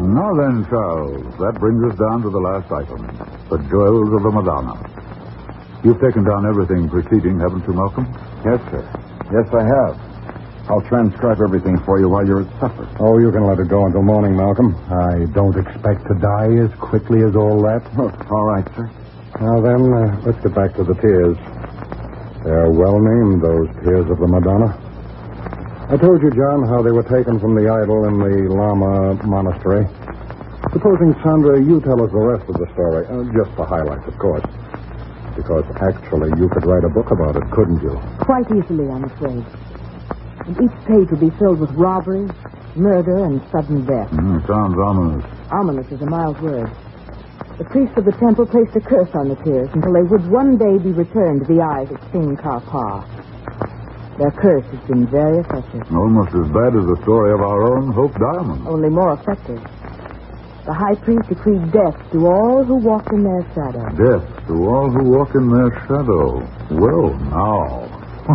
Now then, Charles, that brings us down to the last item, the jewels of the Madonna. You've taken down everything preceding, haven't you, Malcolm? Yes, sir. Yes, I have. I'll transcribe everything for you while you're at supper. Oh, you can let it go until morning, Malcolm. I don't expect to die as quickly as all that. Oh, all right, sir. Now then, let's get back to the tears. They're well named, those tears of the Madonna. I told you, John, how they were taken from the idol in the Lama monastery. Supposing, Sandra, you tell us the rest of the story. Just the highlights, of course. Because actually, you could write a book about it, couldn't you? Quite easily, I'm afraid. And each page would be filled with robbery, murder, and sudden death. Sounds ominous. Ominous is a mild word. The priests of the temple placed a curse on the tears until they would one day be returned to the eyes of King Karpa. Their curse has been very effective. Almost as bad as the story of our own Hope Diamond. Only more effective. The high priest decreed death to all who walk in their shadow. Death to all who walk in their shadow. Well, now.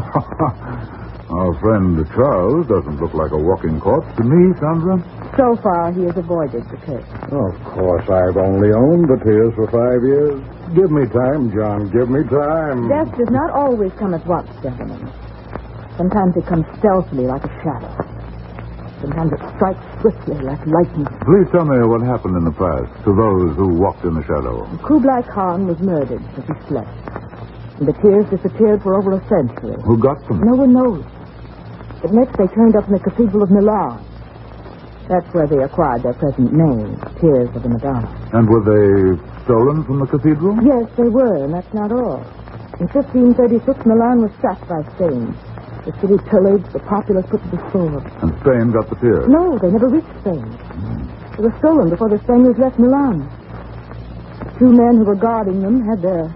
Our friend Charles doesn't look like a walking corpse to me, Sandra. So far, he has avoided the curse. Of course, I've only owned the tears for 5 years. Give me time, John. Give me time. Death does not always come at once, gentlemen. Sometimes it comes stealthily like a shadow. Sometimes it strikes swiftly like lightning. Please tell me what happened in the past to those who walked in the shadow. Kublai Khan was murdered as he slept. And the tears disappeared for over a century. Who got them? No one knows. But next they turned up in the Cathedral of Milan. That's where they acquired their present name, Tears of the Madonna. And were they stolen from the cathedral? Yes, they were, and that's not all. In 1536, Milan was sacked by Spain. The city pillaged, the populace put to the sword. And Spain got the tears? No, they never reached Spain. They were stolen before the Spaniards left Milan. The 2 men who were guarding them had their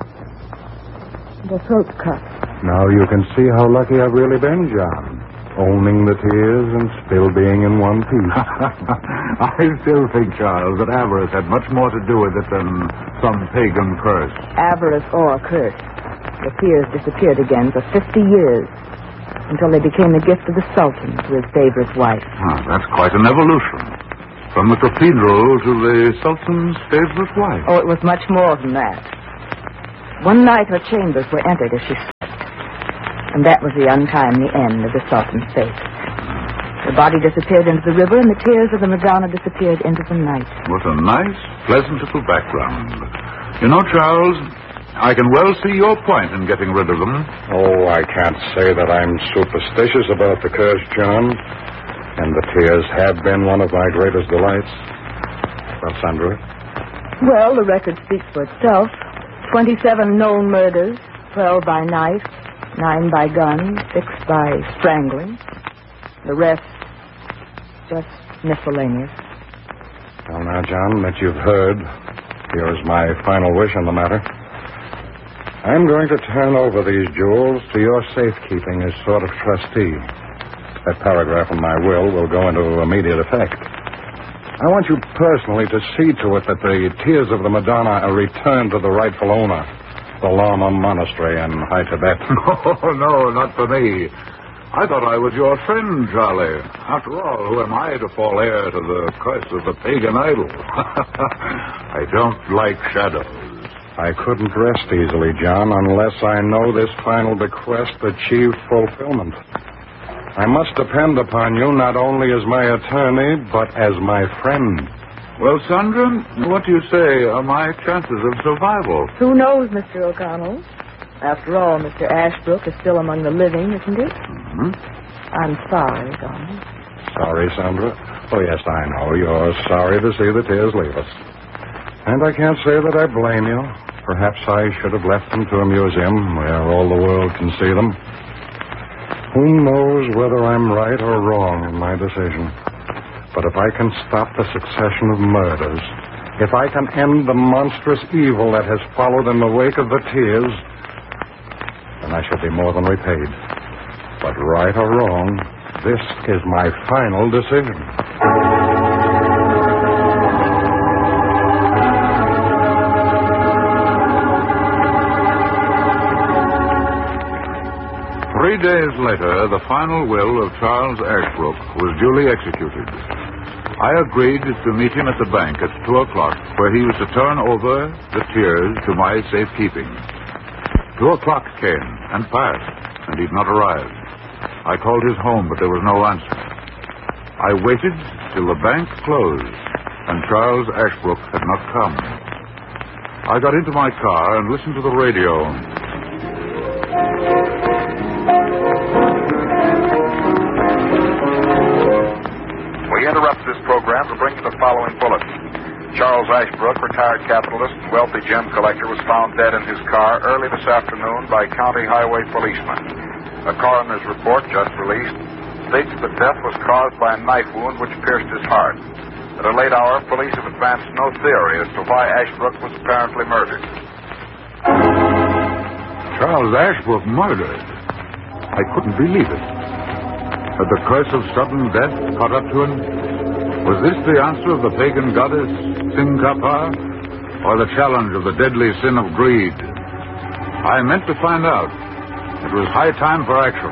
throats cut. Now you can see how lucky I've really been, John. Owning the tears and still being in one piece. I still think, Charles, that avarice had much more to do with it than some pagan curse. Avarice or curse. The tears disappeared again for 50 years until they became the gift of the Sultan to his favorite wife. That's quite an evolution. From the cathedral to the Sultan's favorite wife. Oh, it was much more than that. One night her chambers were entered as she slept. And that was the untimely end of the Sultan's fate. The body disappeared into the river, and the tears of the Madonna disappeared into the night. What a nice, pleasant little background. You know, Charles, I can well see your point in getting rid of them. Oh, I can't say that I'm superstitious about the curse, John. And the tears have been one of my greatest delights. Well, Sandra? Well, the record speaks for itself. 27 known murders, 12 by knife, 9 by gun, 6 by strangling. The rest, just miscellaneous. Well, now, John, that you've heard, here's my final wish on the matter. I'm going to turn over these jewels to your safekeeping as sort of trustee. That paragraph in my will go into immediate effect. I want you personally to see to it that the tears of the Madonna are returned to the rightful owner. The Lama Monastery in High Tibet. Oh, no, not for me. I thought I was your friend, Charlie. After all, who am I to fall heir to the curse of the pagan idol? I don't like shadows. I couldn't rest easily, John, unless I know this final bequest achieved fulfillment. I must depend upon you not only as my attorney, but as my friend. Well, Sandra, what do you say are my chances of survival? Who knows, Mr. O'Connell? After all, Mr. Ashbrook is still among the living, isn't he? Mm-hmm. I'm sorry, Donald. Sorry, Sandra? Oh, yes, I know. You're sorry to see the tears leave us. And I can't say that I blame you. Perhaps I should have left them to a museum where all the world can see them. Who knows whether I'm right or wrong in my decision? But if I can stop the succession of murders, if I can end the monstrous evil that has followed in the wake of the tears, then I shall be more than repaid. But right or wrong, this is my final decision. Three days later, the final will of Charles Ashbrook was duly executed. I agreed to meet him at the bank at 2 o'clock, where he was to turn over the tears to my safekeeping. 2 o'clock came and passed, and he'd not arrived. I called his home, but there was no answer. I waited till the bank closed, and Charles Ashbrook had not come. I got into my car and listened to the radio. We interrupt this program to bring you the following bulletin. Charles Ashbrook, retired capitalist and wealthy gem collector, was found dead in his car early this afternoon by county highway policemen. A coroner's report just released states that death was caused by a knife wound which pierced his heart. At a late hour, police have advanced no theory as to why Ashbrook was apparently murdered. Charles Ashbrook murdered? I couldn't believe it. Had the curse of sudden death caught up to him? Was this the answer of the pagan goddess Tsinghapa, or the challenge of the deadly sin of greed? I meant to find out. It was high time for action.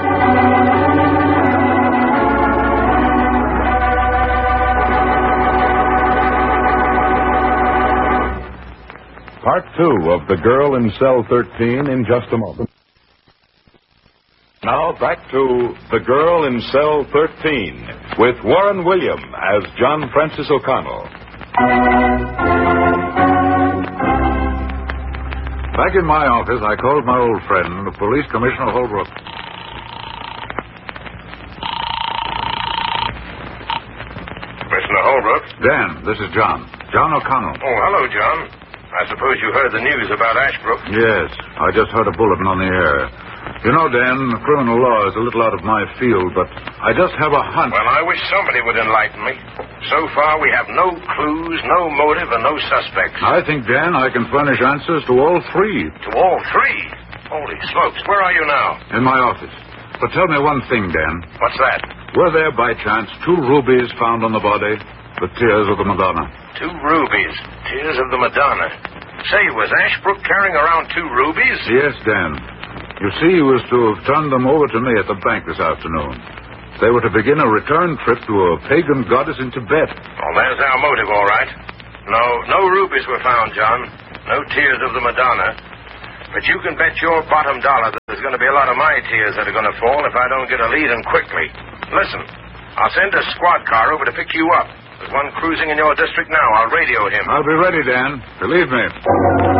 Part 2 of The Girl in Cell 13 in just a moment. Now back to The Girl in Cell 13 with Warren William as John Francis O'Connell. Back in my office, I called my old friend, Police Commissioner Holbrook. Commissioner Holbrook? Dan, this is John. John O'Connell. Oh, hello, John. I suppose you heard the news about Ashbrook? Yes, I just heard a bulletin on the air. You know, Dan, criminal law is a little out of my field, but I just have a hunch. Well, I wish somebody would enlighten me. So far, we have no clues, no motive, and no suspects. I think, Dan, I can furnish answers to all three. To all three? Holy smokes, where are you now? In my office. But tell me one thing, Dan. What's that? Were there, by chance, 2 rubies found on the body? The tears of the Madonna. 2 rubies. Tears of the Madonna. Say, was Ashbrook carrying around 2 rubies? Yes, Dan. You see, he was to have turned them over to me at the bank this afternoon. They were to begin a return trip to a pagan goddess in Tibet. Well, there's our motive, all right. No rubies were found, John. No tears of the Madonna. But you can bet your bottom dollar that there's going to be a lot of my tears that are going to fall if I don't get a lead and quickly. Listen, I'll send a squad car over to pick you up. There's one cruising in your district now. I'll radio him. I'll be ready, Dan. Believe me.